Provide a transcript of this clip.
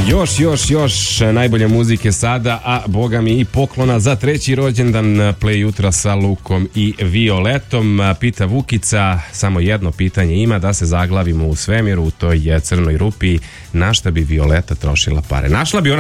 Još najbolje muzike sada, a boga mi i poklona za 3. rođendan Play jutra sa Lukom i Violetom. Pita Vukica, samo jedno pitanje ima, da se zaglavimo u svemiru, u toj crnoj rupi, na šta bi Violeta trošila pare? Našla bi ona